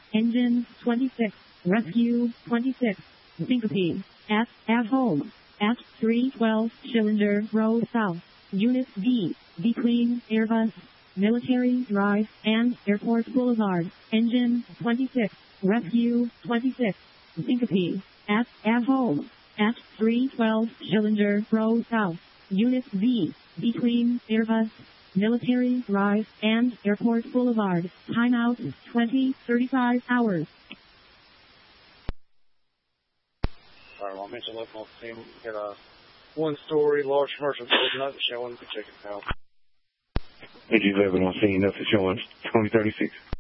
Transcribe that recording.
Engine 26. Rescue 26. Syncope. At home. At 312 Schillinger Road South. Unit D. Between Airbus, Military Drive, and Airport Boulevard. Engine 26. Rescue 26. Syncope. At home. At 312 Schillinger Road South. Unit D. Between Airbus, Military Drive, and Airport Boulevard. Timeout 20:35 hours. Alright, well, I mentioned local team. Got a one-story large commercial building up showing. Check it out. AG11 on scene, nothing showing. 2036.